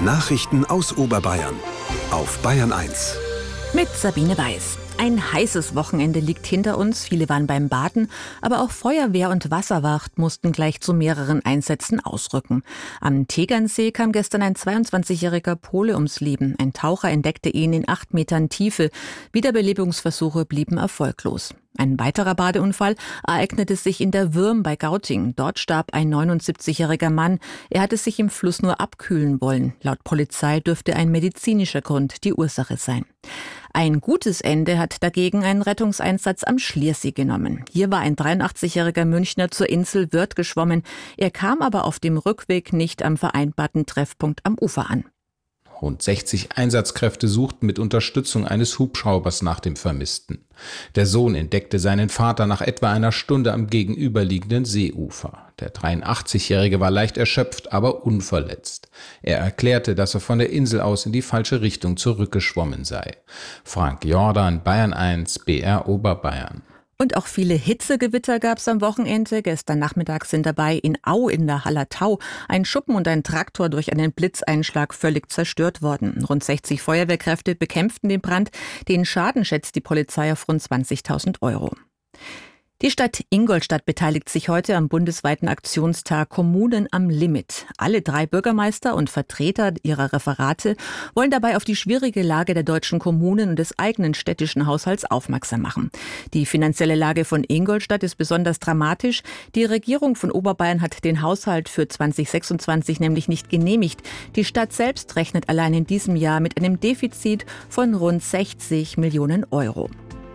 Nachrichten aus Oberbayern auf Bayern 1. Mit Sabine Weiß. Ein heißes Wochenende liegt hinter uns. Viele waren beim Baden, aber auch Feuerwehr und Wasserwacht mussten gleich zu mehreren Einsätzen ausrücken. Am Tegernsee kam gestern ein 22-jähriger Pole ums Leben. Ein Taucher entdeckte ihn in 8 Metern Tiefe. Wiederbelebungsversuche blieben erfolglos. Ein weiterer Badeunfall ereignete sich in der Würm bei Gauting. Dort starb ein 79-jähriger Mann. Er hatte sich im Fluss nur abkühlen wollen. Laut Polizei dürfte ein medizinischer Grund die Ursache sein. Ein gutes Ende hat dagegen ein Rettungseinsatz am Schliersee genommen. Hier war ein 83-jähriger Münchner zur Insel Wörth geschwommen. Er kam aber auf dem Rückweg nicht am vereinbarten Treffpunkt am Ufer an. Rund 60 Einsatzkräfte suchten mit Unterstützung eines Hubschraubers nach dem Vermissten. Der Sohn entdeckte seinen Vater nach etwa einer Stunde am gegenüberliegenden Seeufer. Der 83-Jährige war leicht erschöpft, aber unverletzt. Er erklärte, dass er von der Insel aus in die falsche Richtung zurückgeschwommen sei. Frank Jordan, Bayern 1, BR Oberbayern. Und auch viele Hitzegewitter gab es am Wochenende. Gestern Nachmittag sind dabei in Au in der Hallertau ein Schuppen und ein Traktor durch einen Blitzeinschlag völlig zerstört worden. Rund 60 Feuerwehrkräfte bekämpften den Brand. Den Schaden schätzt die Polizei auf rund 20.000 Euro. Die Stadt Ingolstadt beteiligt sich heute am bundesweiten Aktionstag Kommunen am Limit. Alle 3 Bürgermeister und Vertreter ihrer Referate wollen dabei auf die schwierige Lage der deutschen Kommunen und des eigenen städtischen Haushalts aufmerksam machen. Die finanzielle Lage von Ingolstadt ist besonders dramatisch. Die Regierung von Oberbayern hat den Haushalt für 2026 nämlich nicht genehmigt. Die Stadt selbst rechnet allein in diesem Jahr mit einem Defizit von rund 60 Millionen Euro.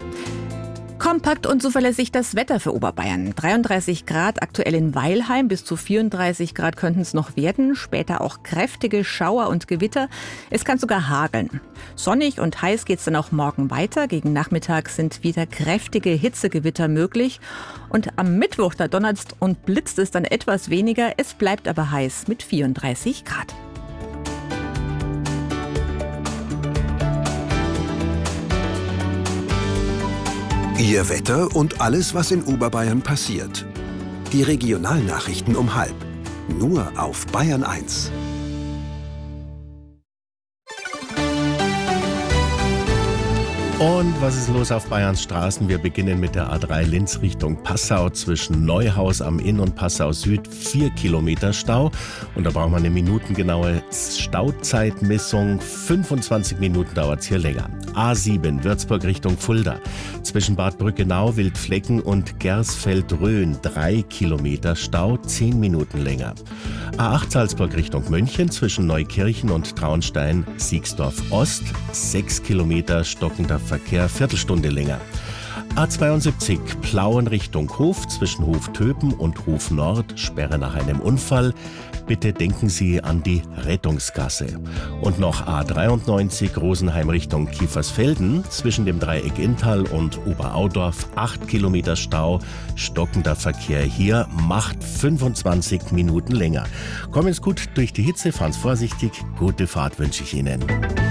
Kompakt und zuverlässig das Wetter für Oberbayern. 33 Grad aktuell in Weilheim, bis zu 34 Grad könnten es noch werden. Später auch kräftige Schauer und Gewitter. Es kann sogar hageln. Sonnig und heiß geht es dann auch morgen weiter. Gegen Nachmittag sind wieder kräftige Hitzegewitter möglich. Und am Mittwoch, da donnert und blitzt es dann etwas weniger. Es bleibt aber heiß mit 34 Grad. Ihr Wetter und alles, was in Oberbayern passiert. Die Regionalnachrichten um 12:30. Nur auf Bayern 1. Und was ist los auf Bayerns Straßen? Wir beginnen mit der A3 Linz Richtung Passau zwischen Neuhaus am Inn und Passau Süd. 4 Kilometer Stau. Und da braucht man eine minutengenaue Stauzeitmessung. 25 Minuten dauert es hier länger. A7 Würzburg Richtung Fulda. Zwischen Bad Brückenau, Wildflecken und Gersfeld-Rhön 3 Kilometer Stau. 10 Minuten länger. A8 Salzburg Richtung München zwischen Neukirchen und Traunstein-Siegsdorf Ost. 6 Kilometer stockender Verkehr, Viertelstunde länger. A72 Plauen Richtung Hof zwischen Hof-Töpen und Hof Nord, Sperre nach einem Unfall. Bitte denken Sie an die Rettungsgasse. Und noch A93 Rosenheim Richtung Kiefersfelden zwischen dem Dreieck Inntal und Oberaudorf 8 Kilometer Stau. Stockender Verkehr hier macht 25 Minuten länger. Kommen Sie gut durch die Hitze, fahren Sie vorsichtig. Gute Fahrt wünsche ich Ihnen.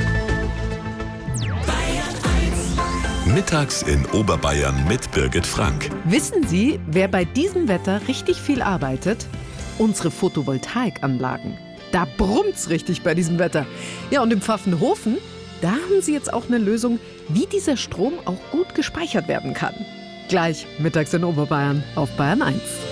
Mittags in Oberbayern mit Birgit Frank. Wissen Sie, wer bei diesem Wetter richtig viel arbeitet? Unsere Photovoltaikanlagen. Da brummt's richtig bei diesem Wetter. Ja, und im Pfaffenhofen, da haben Sie jetzt auch eine Lösung, wie dieser Strom auch gut gespeichert werden kann. Gleich mittags in Oberbayern auf Bayern 1.